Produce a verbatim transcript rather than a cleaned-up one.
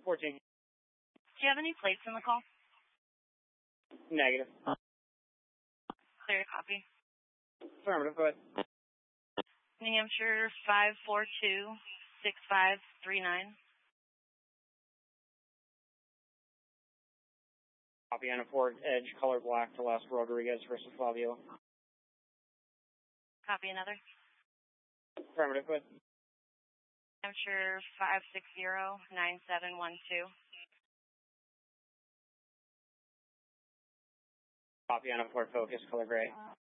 fourteen. Do you have any plates in the call? Negative. Clear copy. Affirmative, go ahead. New Hampshire five four two six five three nine. Copy on a Ford Edge, color black to Las Rodriguez versus Flavio. Copy another. Affirmative, go ahead. New Hampshire five six zero nine seven one two. Copy on a Ford Focus, color gray.